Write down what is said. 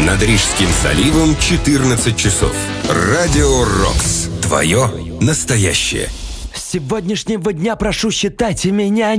Над Рижским заливом 14 часов. Радио Рокс. Твое настоящее. С сегодняшнего дня прошу считать меня